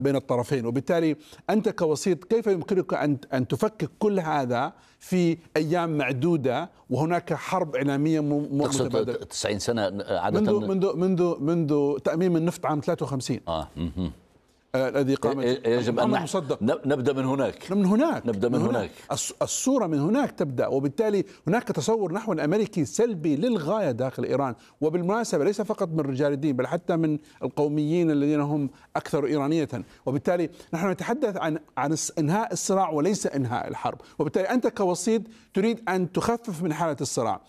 بين الطرفين، وبالتالي أنت كوسيط كيف يمكنك أن تفكك كل هذا في أيام معدودة وهناك حرب إعلامية متبادلة؟ 90 سنة عادة منذ تأميم النفط عام 53. الذي قامت. يجب أن نبدأ من هناك. نبدأ من هناك. الصورة من هناك تبدأ، وبالتالي هناك تصور نحو الأمريكي سلبي للغاية داخل إيران، وبالمناسبة ليس فقط من رجال الدين بل حتى من القوميين الذين هم أكثر إيرانية. وبالتالي نحن نتحدث عن إنهاء الصراع وليس إنهاء الحرب، وبالتالي أنت كوسيط تريد أن تخفف من حالة الصراع.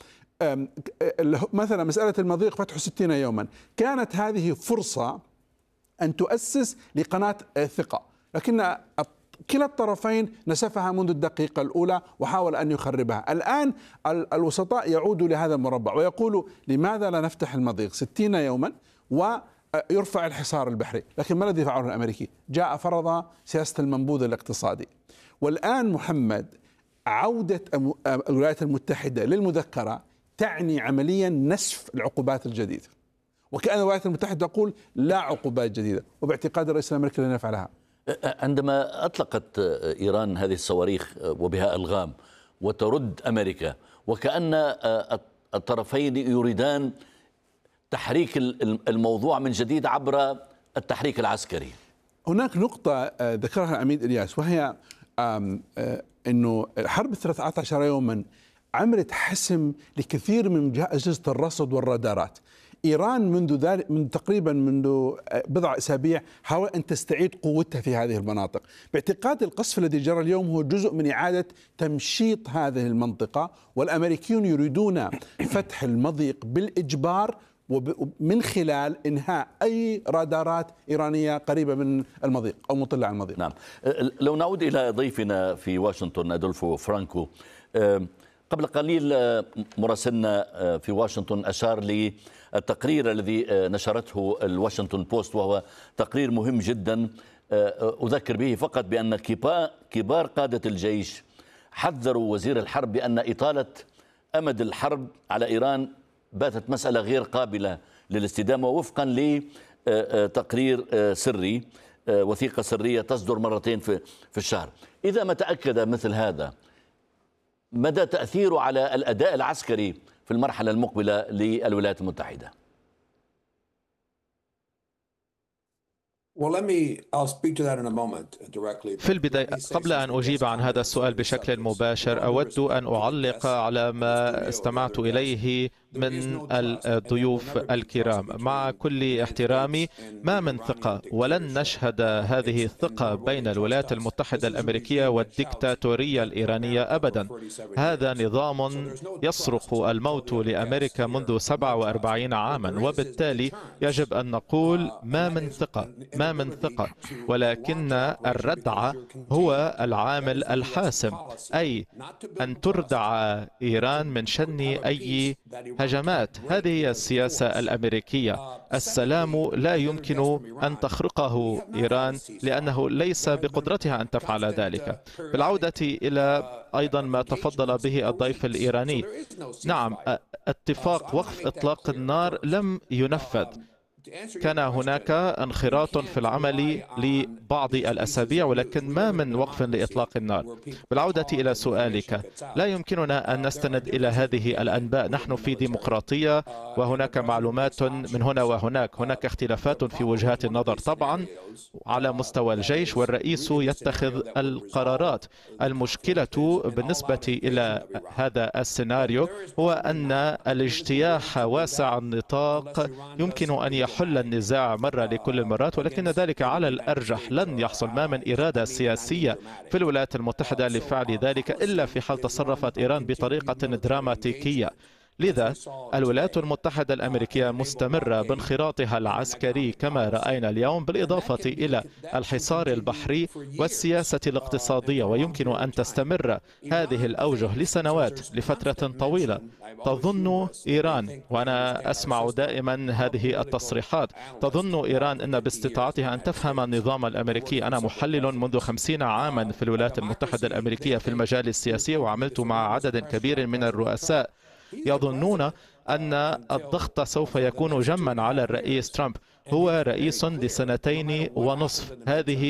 مثلا مسألة المضيق فتح 60 يوما كانت هذه فرصة أن تؤسس لقناة ثقة، لكن كلا الطرفين نسفها منذ الدقيقة الأولى وحاول أن يخربها. الآن الوسطاء يعودوا لهذا المربع ويقولوا لماذا لا نفتح المضيق 60 يوما ويرفع الحصار البحري؟ لكن ما الذي فعله الأمريكي؟ جاء فرض سياسة المنبوذ الاقتصادي. والآن محمد عودة الولايات المتحدة للمذكرة تعني عمليا نسف العقوبات الجديدة، وكأن الولايات المتحدة تقول لا عقوبات جديدة، وباعتقاد الرئيس الأمريكي لن يفعلها. عندما أطلقت إيران هذه الصواريخ وبها ألغام وترد أمريكا، وكأن الطرفين يريدان تحريك الموضوع من جديد عبر التحريك العسكري. هناك نقطة ذكرها العميد إلياس، وهي أنه حرب 13 يوما عملت حسم لكثير من أجهزة الرصد والرادارات. إيران منذ تقريبا بضع أسابيع حاولت أن تستعيد قوتها في هذه المناطق. باعتقاد القصف الذي جرى اليوم هو جزء من إعادة تمشيط هذه المنطقة، والأمريكيون يريدون فتح المضيق بالإجبار ومن خلال إنهاء أي رادارات إيرانية قريبة من المضيق أو مطلة على المضيق. نعم. لو نعود إلى ضيفنا في واشنطن أدولفو فرانكو، قبل قليل مراسلنا في واشنطن أشار للتقرير الذي نشرته الواشنطن بوست، وهو تقرير مهم جدا. أذكر به فقط بأن كبار قادة الجيش حذروا وزير الحرب بأن إطالة أمد الحرب على إيران باتت مسألة غير قابلة للاستدامة، وفقا لتقرير سري، وثيقة سرية تصدر مرتين في الشهر. إذا ما تأكد مثل هذا، مدى تأثيره على الأداء العسكري في المرحلة المقبلة للولايات المتحدة؟ في البداية، قبل أن أجيب عن هذا السؤال بشكل مباشر، أود أن أعلق على ما استمعت إليه من الضيوف الكرام. مع كل احترامي، ما من ثقة ولن نشهد هذه الثقة بين الولايات المتحدة الأمريكية والديكتاتورية الإيرانية أبدا. هذا نظام يصرخ الموت لأمريكا منذ 47 عاما، وبالتالي يجب أن نقول ما من ثقة، ما من ثقة، ولكن الردع هو العامل الحاسم، أي أن تردع إيران من شن أي هجمات. هذه هي السياسة الأمريكية. السلام لا يمكن أن تخرقه إيران لأنه ليس بقدرتها أن تفعل ذلك. بالعودة إلى أيضا ما تفضل به الضيف الإيراني، نعم، اتفاق وقف إطلاق النار لم ينفذ. كان هناك انخراط في العمل لبعض الأسابيع، ولكن ما من وقف لإطلاق النار. بالعودة إلى سؤالك، لا يمكننا أن نستند إلى هذه الأنباء. نحن في ديمقراطية وهناك معلومات من هنا وهناك. هناك اختلافات في وجهات النظر طبعا على مستوى الجيش، والرئيس يتخذ القرارات. المشكلة بالنسبة إلى هذا السيناريو هو أن الاجتياح واسع النطاق يمكن أن يحل النزاع مرة لكل المرات، ولكن ذلك على الأرجح لن يحصل. ما من إرادة سياسية في الولايات المتحدة لفعل ذلك إلا في حال تصرفت إيران بطريقة دراماتيكية. لذا الولايات المتحدة الأمريكية مستمرة بانخراطها العسكري كما رأينا اليوم، بالإضافة إلى الحصار البحري والسياسة الاقتصادية، ويمكن أن تستمر هذه الأوجه لسنوات، لفترة طويلة. تظن إيران، وأنا أسمع دائما هذه التصريحات، تظن إيران أن باستطاعتها أن تفهم النظام الأمريكي. أنا محلل منذ 50 عاما في الولايات المتحدة الأمريكية في المجال السياسي، وعملت مع عدد كبير من الرؤساء يظنون أن الضغط سوف يكون جما على الرئيس ترامب. هو رئيس ل2.5 سنين. هذه